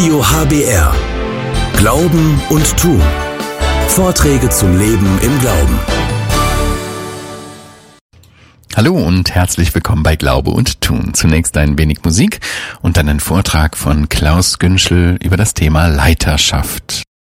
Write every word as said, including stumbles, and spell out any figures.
Radio H B R. Glauben und Tun. Vorträge zum Leben im Glauben. Hallo und herzlich willkommen bei Glaube und Tun. Zunächst ein wenig Musik und dann ein Vortrag von Klaus Günschel über das Thema Leiterschaft.